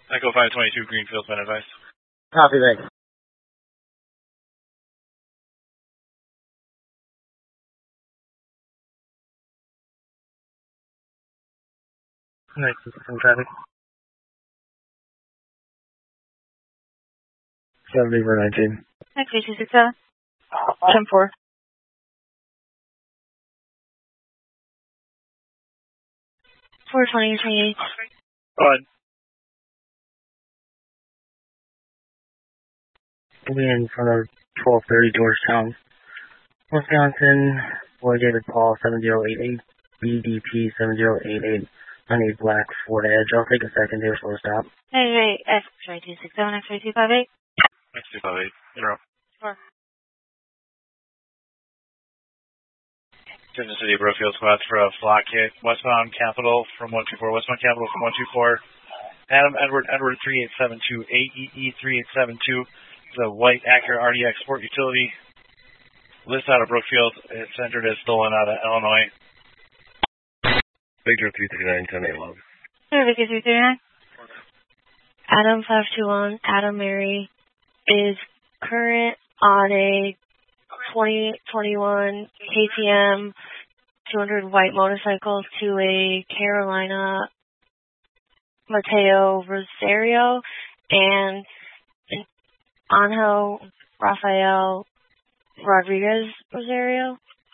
Echo 522, Greenfield's been advised. Copy, thanks. Next is some traffic. 70 for 19. Next, 267. 10-4. 420, 28. Go ahead. In front of 1230 Georgetown, Wisconsin. Boy David Paul 7088, BDP 7088. I need black Ford Edge. I'll take a second here for a stop. Hey, X-ray 267, X-ray 258. X258, interrupt. 4. To the City of Brookfield squads for a flock hit. Westbound Capital from 124. Westbound Capital from 124. Adam Edward 3872. AEE 3872. The white Acura RDX Sport Utility. List out of Brookfield. It's entered as stolen out of Illinois. Victor 339, 10-8 log. Victor 339. Adam 521, Adam Mary is current on a 2021 KTM 200 white motorcycle to a Carolina Mateo Rosario and Angel Rafael Rodriguez Rosario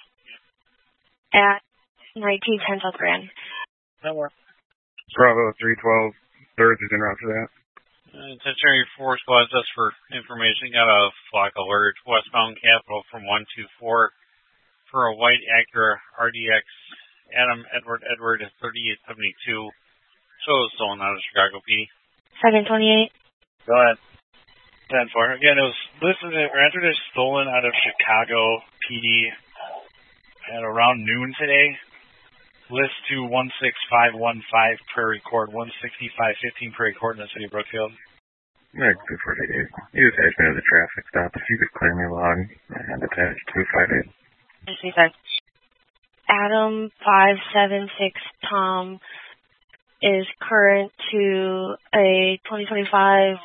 at 1910 South Grand. Bravo 312, third is in route for that. Century 4 squads, just for information, got a flock alert. Westbound Capital from 124 for a white Acura RDX Adam Edward 3872. Shows stolen out of Chicago PD. Second 28. Go ahead. 10-4. Again, it was listed or entered as stolen out of Chicago PD at around noon today. List to 16515 Prairie Court, 16515 Prairie Court in the City of Brookfield. Next, 248. You attach me to the traffic stop. If you could clear me log and attach 258. Adam 576 Tom is current to a 2025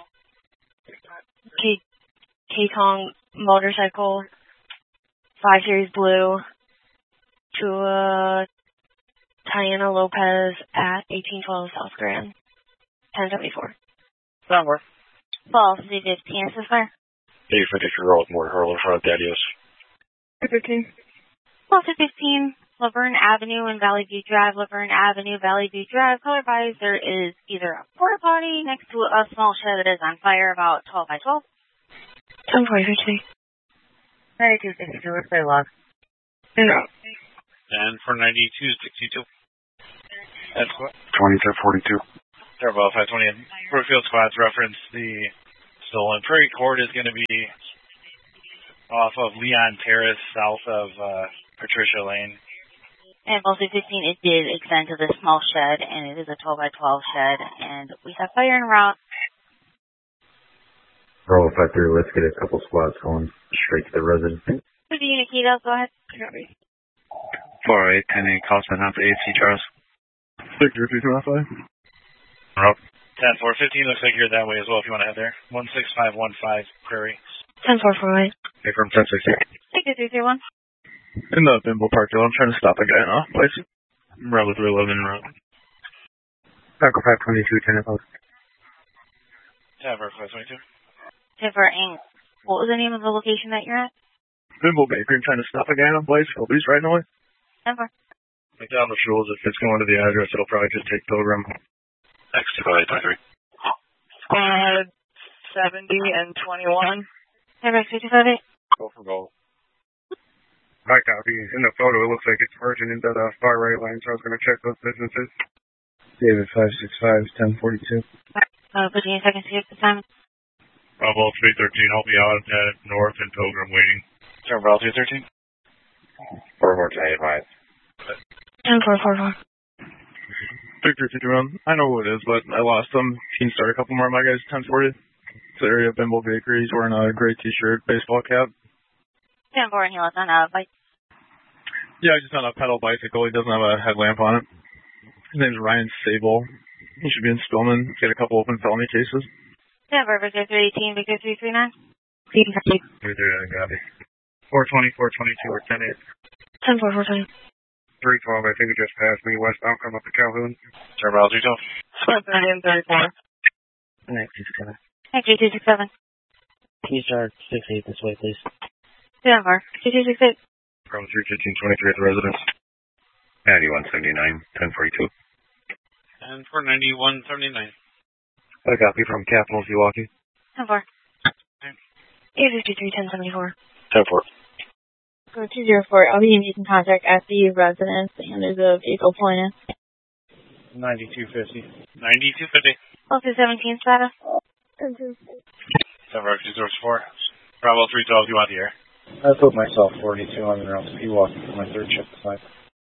K-Tong motorcycle, 5 Series Blue, to a Tiana Lopez at 1812 South Grand, 1074. Somewhere. Ball, C15, is this fire? 853 more hurl in front of Daddios. 15. Ball, C15, Laverne Avenue and Valley View Drive, Laverne Avenue, Valley View Drive. Color advised, there is either a porta potty next to a small shed that is on fire about 12 by 12. 1043. 9262, let's play log. And for 9262. That's what? 2242. Turbo 520. Brookfield squads reference the stolen. Prairie Court is going to be off of Leon Terrace, south of Patricia Lane. And also 15, it did extend to this small shed, and it is a 12 by 12 shed, and we have fire en route. Roll 53, let's get a couple squads going straight to the residence. For the unit key, go ahead. 408, 10-8, call sent out to AFC Charles. Victor 325. Rope. 10-4-15, looks like you're that way as well if you want to head there. 16515 Prairie. 10-4-4-8. Hey, from 1060. Victor 331. In the Bimble Park deal, I'm trying to stop a guy in a place. Bravo 311 en route. Echo 522, 10 post. 10-4-522. 10-4-8. What was the name of the location that you're at? Bimble Bakery, I'm trying to stop a guy in a place. Nobody's riding away. 10-4. McDonald Schools, if it's going to the address, it'll probably just take Pilgrim. X25823. 70 and 21. X 258. Go for gold. Hi, copy. In the photo, it looks like it's merging into the far right lane, so I was going to check those businesses. David 565, 1042. Put you in second seat at the time. Bravo 313, I'll be out at North and Pilgrim waiting. Turn Bravo 313. 4485. 10-4-4-4. Victor 51. I know who it is, but I lost him. Can you start a couple more of my guys? 1040. It's the area of Bimble Bakery. He's wearing a gray t-shirt, baseball cap. 10-4, and he was on a bike. Yeah, just on a pedal bicycle. He doesn't have a headlamp on it. His name's Ryan Sable. He should be in Spillman. Got a couple open felony cases. Denver, Victor 318, Victor 339. 339, copy. 420, 422, or 10-8. 10-4, 420. 312, I think it just passed me westbound, come up to Calhoun. Turbo L 212. Split 30 and 34. Next 267. Next 267. Can you start 68 this way, please? Denver, 2268. From 31523 at the residence. 9179, 1042. And for 9179. I copy from Capital Pewaukee. 10-4. 853, 1074. 10-4. Go 204. I'll be making contact at the residence and there's a vehicle pulling in. 9250. 9250. Also 17 status. 10-2. Denver, 204. Bravo 312, you want the air? I put myself 42 on the route to Pewaukee for my third shift tonight.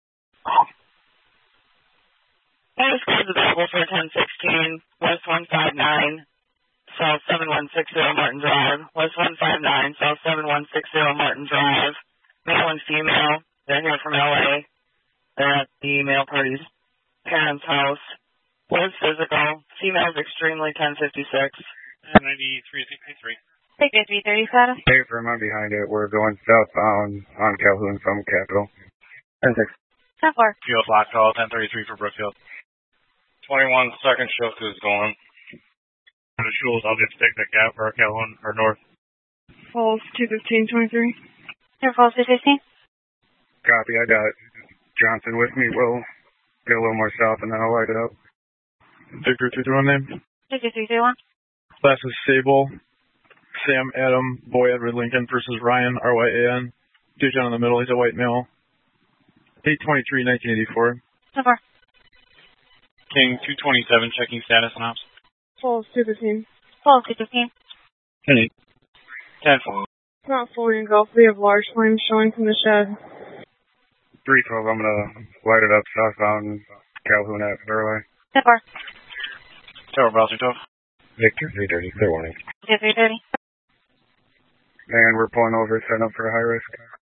This is available for 1016, West 159, South 7160 Martin Drive. West 159, South 7160 Martin Drive. Male and female. They're here from LA. They're at the male party's parents' house. Was physical. Female's extremely 1056. 9363. Victor 330 status. Hey, firm, I'm behind it. We're going southbound on Calhoun from Capital. 10-6. 10-4. Field block call, 1033 for Brookfield. 21, second shift is going. On the Shules, I'll just take the gap for Calhoun or north. Falls 21523. Here, Falls 215. Copy, I got Johnson with me. We'll get a little more south and then I'll light it up. Victor 231 name. Victor 331. Class is Sable. Sam, Adam, Boy, Edward Lincoln versus Ryan, RYAN. Dujan in the middle, he's a white male. 8/23, 1984. 10-4. King 227, checking status and ops. Falls 215. Falls 215. 10-8. 10-4. It's not fully engulfed. We have large flames showing from the shed. 312, I'm gonna light it up southbound Calhoun at Verley. 10-4. Tower Browser 12. Victor 330, clear warning. Victor 330. And we're pulling over, setting up for a high risk.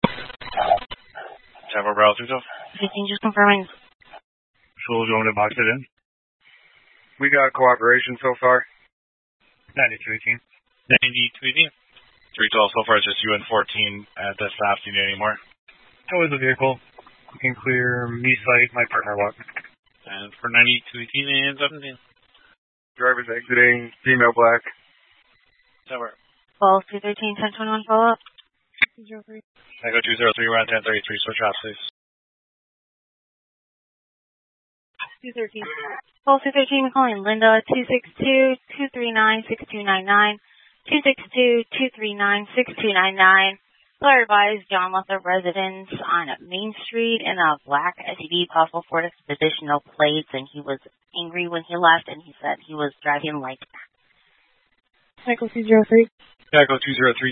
Tower Browser 12. 15, just confirming. Shules, you want me to box it in? We got cooperation so far. 9218. 9218. 312, so far it's just you and 14 at the staff. Do you need any more? How is the vehicle? You can clear me site, my partner walk. And for 9218 and 17. Driver's exiting, female black. Tower. Falls 213, 1021, follow up. 203. Echo 203, we're on 1033, switch off, please. 213. Falls 213, we're calling Linda, 262-239-6299, 262-239-6299. Clear advised John Luther residence on Main Street in a black SUV, possible Ford Expedition, no plates, and he was angry when he left, and he said he was driving like Cycle 203. Echo 203.